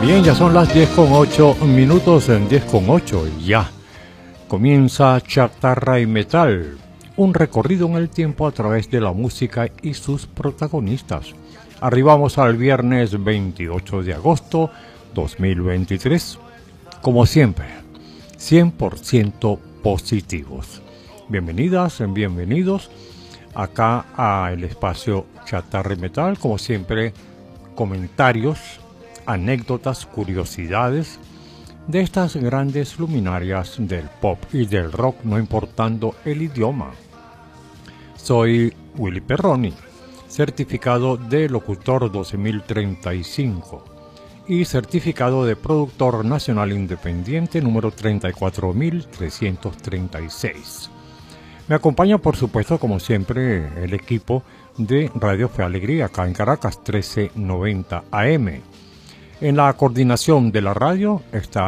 Bien, ya son las 10:08 en 10:08 y ya comienza Chatarra y Metal, un recorrido en el tiempo a través de la música y sus protagonistas. Arribamos al viernes 28 de agosto 2023, como siempre, 100% positivos. Bienvenidas, bienvenidos acá a el espacio Chatarra y Metal, como siempre, comentarios, anécdotas, curiosidades de estas grandes luminarias del pop y del rock, no importando el idioma. Soy Willy Perroni, certificado de locutor 12035 y certificado de productor nacional independiente número 34336. Me acompaña, por supuesto, como siempre, el equipo de Radio Fe Alegría, acá en Caracas, 1390 AM. En la coordinación de la radio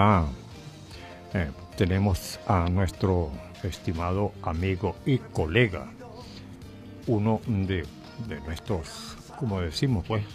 tenemos a nuestro estimado amigo y colega, uno de nuestros, como decimos pues,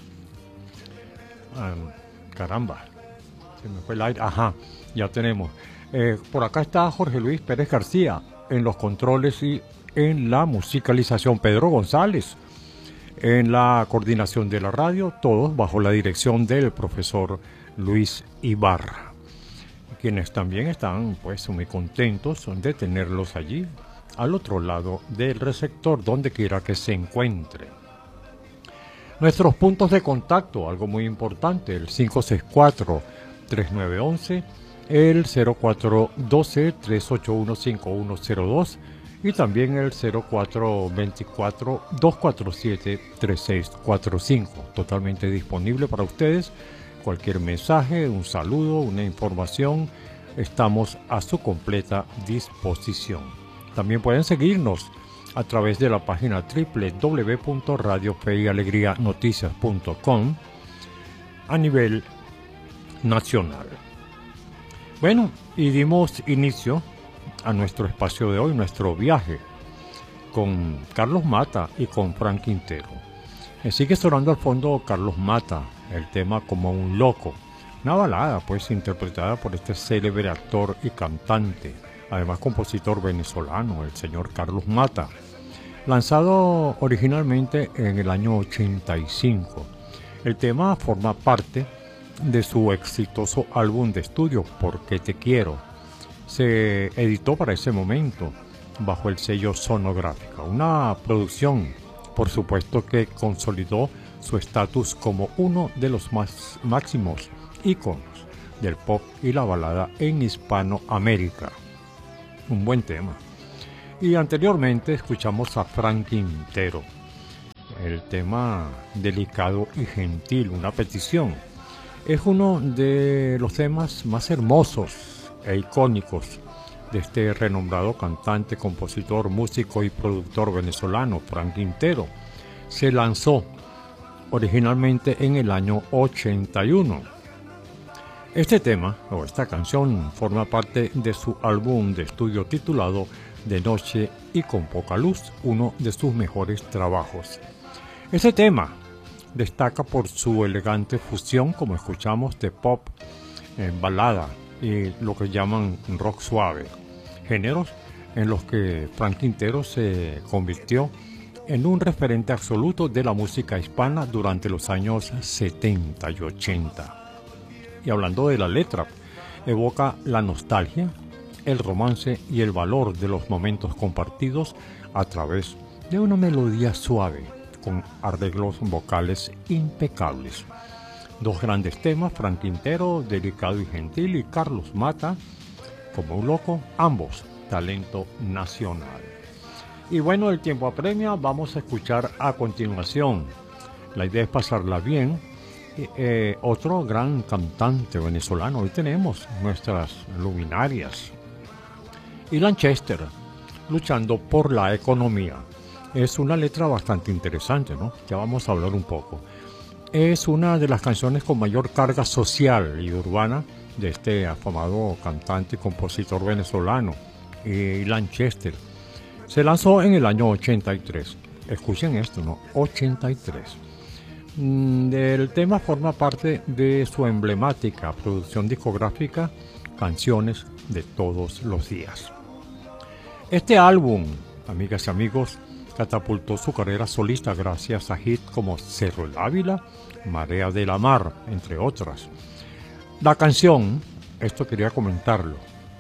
caramba, se me fue el aire, ya tenemos. Por acá está Jorge Luis Pérez García, en los controles y en la musicalización, Pedro González, en la coordinación de la radio, todos bajo la dirección del profesor Luis Ibarra, quienes también están pues muy contentos de tenerlos allí, al otro lado del receptor, donde quiera que se encuentre. Nuestros puntos de contacto, algo muy importante, el 564-3911, el 0412-381-5102, y también el 0424-247-3645, totalmente disponible para ustedes. Cualquier mensaje, un saludo, una información, estamos a su completa disposición. También pueden seguirnos a través de la página www.radiofeyalegrianoticias.com a nivel nacional. Bueno, y dimos inicio a nuestro espacio de hoy, nuestro viaje con Carlos Mata y con Frank Quintero. Sigue sonando al fondo Carlos Mata, el tema Como un loco, una balada pues interpretada por este célebre actor y cantante, además compositor venezolano, el señor Carlos Mata, lanzado originalmente en el año 85. El tema forma parte de su exitoso álbum de estudio ¿Por qué te quiero? Se editó para ese momento bajo el sello Sonográfica, una producción, por supuesto, que consolidó su estatus como uno de los más máximos íconos del pop y la balada en Hispanoamérica. Un buen tema. Y anteriormente escuchamos a Frank Quintero, el tema Delicado y Gentil, una petición. Es uno de los temas más hermosos e icónicos de este renombrado cantante, compositor, músico y productor venezolano, Frank Quintero. Se lanzó originalmente en el año 81. Este tema, o esta canción, forma parte de su álbum de estudio titulado De Noche y con Poca Luz, uno de sus mejores trabajos. Este tema destaca por su elegante fusión, como escuchamos, de pop, balada y lo que llaman rock suave, géneros en los que Frank Quintero se convirtió en un referente absoluto de la música hispana durante los años 70 y 80. Y hablando de la letra, evoca la nostalgia, el romance y el valor de los momentos compartidos a través de una melodía suave con arreglos vocales impecables. Dos grandes temas, Frank Quintero, Delicado y Gentil, y Carlos Mata, Como un loco, ambos talento nacional. Y bueno, el tiempo apremia, vamos a escuchar a continuación. La idea es pasarla bien. Otro gran cantante venezolano, hoy tenemos nuestras luminarias. Y Lanchester, luchando por la economía. Es una letra bastante interesante, ¿no? Ya vamos a hablar un poco. Es una de las canciones con mayor carga social y urbana de este afamado cantante y compositor venezolano, Lanchester. Se lanzó en el año 83. Escuchen esto, ¿no? 83. El tema forma parte de su emblemática producción discográfica Canciones de Todos los Días. Este álbum, amigas y amigos, catapultó su carrera solista gracias a hits como Cerro el Ávila, Marea de la Mar, entre otras. La canción, esto quería comentarlo,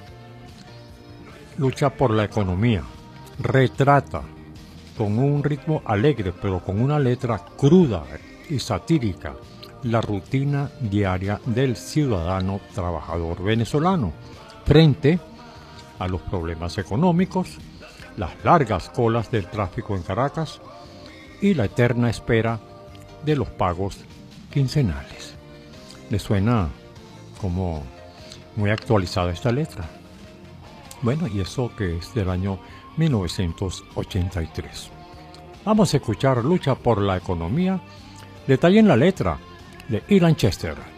lucha por la economía, retrata con un ritmo alegre pero con una letra cruda y satírica la rutina diaria del ciudadano trabajador venezolano frente a los problemas económicos, las largas colas del tráfico en Caracas y la eterna espera de los pagos quincenales. ¿Le suena como muy actualizada esta letra? Bueno, y eso que es del año 1983. Vamos a escuchar Lucha por la Economía. Detalle en la letra de Ilan Chester.